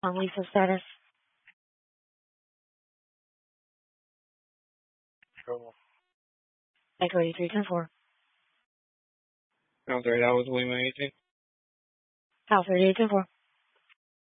On Lisa status. Echo 8310-4. I'm sorry, that was William 18. House 3810-4.